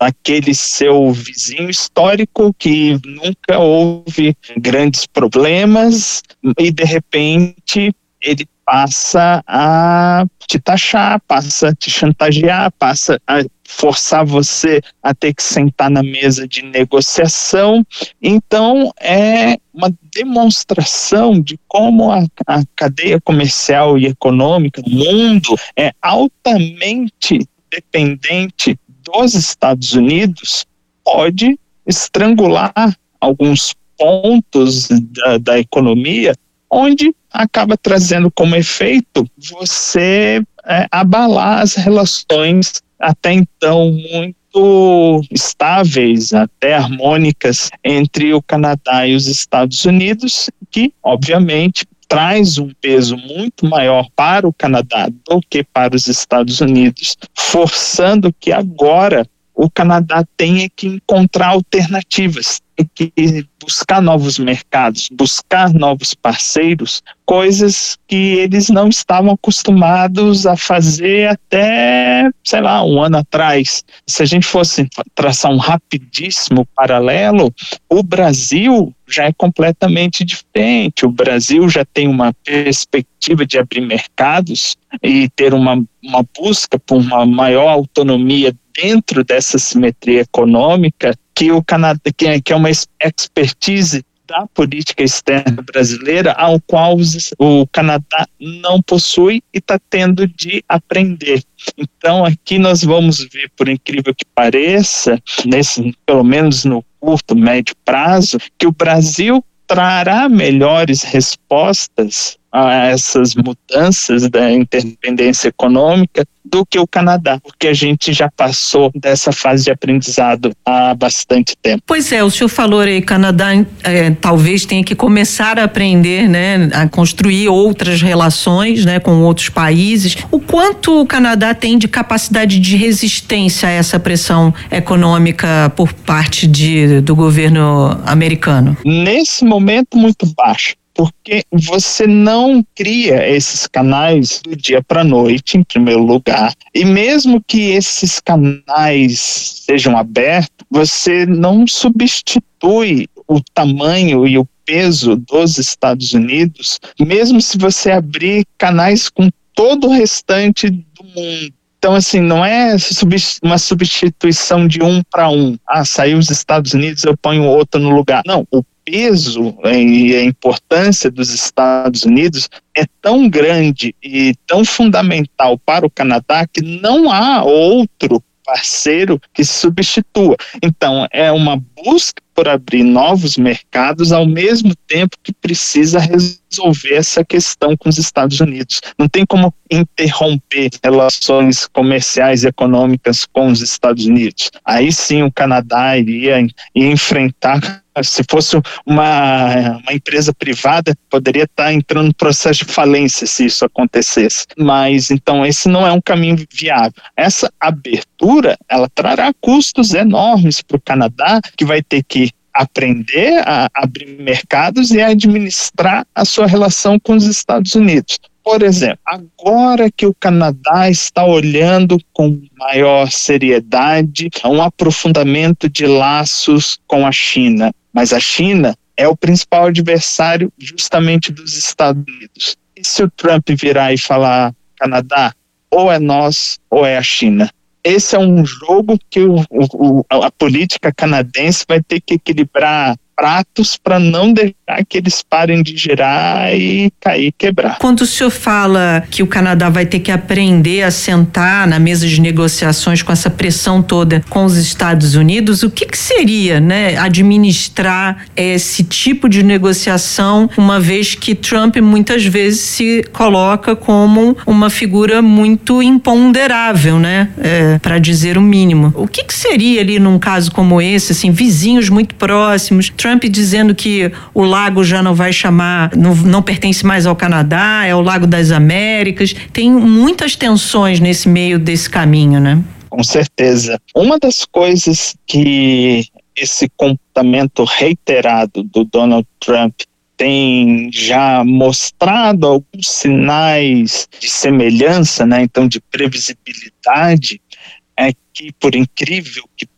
aquele seu vizinho histórico que nunca houve grandes problemas e de repente ele passa a te taxar, passa a te chantagear, passa a forçar você a ter que sentar na mesa de negociação. Então, é uma demonstração de como a cadeia comercial e econômica no mundo é altamente dependente dos Estados Unidos, pode estrangular alguns pontos da economia, onde acaba trazendo como efeito você abalar as relações até então muito estáveis, até harmônicas, entre o Canadá e os Estados Unidos, que, obviamente, traz um peso muito maior para o Canadá do que para os Estados Unidos, forçando que agora o Canadá tenha que encontrar alternativas, tem que buscar novos mercados, buscar novos parceiros, coisas que eles não estavam acostumados a fazer até, sei lá, um ano atrás. Se a gente fosse traçar um rapidíssimo paralelo, o Brasil já é completamente diferente. O Brasil já tem uma perspectiva de abrir mercados e ter uma busca por uma maior autonomia dentro dessa simetria econômica, que o Canadá, que é uma expertise da política externa brasileira, ao qual o Canadá não possui e está tendo de aprender. Então, aqui nós vamos ver, por incrível que pareça, pelo menos no curto, médio prazo, que o Brasil trará melhores respostas a essas mudanças da interdependência econômica do que o Canadá, porque a gente já passou dessa fase de aprendizado há bastante tempo. Pois é, o senhor falou aí, Canadá talvez tenha que começar a aprender, né, a construir outras relações, né, com outros países. O quanto o Canadá tem de capacidade de resistência a essa pressão econômica por parte do governo americano? Nesse momento, muito baixo. Porque você não cria esses canais do dia para a noite, em primeiro lugar, e mesmo que esses canais sejam abertos, você não substitui o tamanho e o peso dos Estados Unidos, mesmo se você abrir canais com todo o restante do mundo. Então, assim, não é uma substituição de um para um. Saiu os Estados Unidos, eu ponho outro no lugar. Não, o peso e a importância dos Estados Unidos é tão grande e tão fundamental para o Canadá que não há outro parceiro que se substitua. Então, é uma busca por abrir novos mercados ao mesmo tempo que precisa resolver essa questão com os Estados Unidos. Não tem como interromper relações comerciais e econômicas com os Estados Unidos. Aí sim o Canadá iria enfrentar. Se fosse uma empresa privada, poderia estar entrando no processo de falência se isso acontecesse. Mas, então, esse não é um caminho viável. Essa abertura, ela trará custos enormes para o Canadá, que vai ter que aprender a abrir mercados e a administrar a sua relação com os Estados Unidos. Por exemplo, agora que o Canadá está olhando com maior seriedade um aprofundamento de laços com a China, mas a China é o principal adversário justamente dos Estados Unidos. E se o Trump virar e falar, Canadá, ou é nós ou é a China? Esse é um jogo que a política canadense vai ter que equilibrar pratos para não deixar que eles parem de girar e cair, quebrar. Quando o senhor fala que o Canadá vai ter que aprender a sentar na mesa de negociações com essa pressão toda com os Estados Unidos, o que seria, né, administrar esse tipo de negociação, uma vez que Trump muitas vezes se coloca como uma figura muito imponderável, né, para dizer o mínimo. O que seria ali num caso como esse, assim, vizinhos muito próximos, Trump dizendo que o lago já não vai chamar, não pertence mais ao Canadá, é o Lago das Américas. Tem muitas tensões nesse meio desse caminho, né? Com certeza. Uma das coisas que esse comportamento reiterado do Donald Trump tem já mostrado alguns sinais de semelhança, né? Então de previsibilidade, é que, por incrível que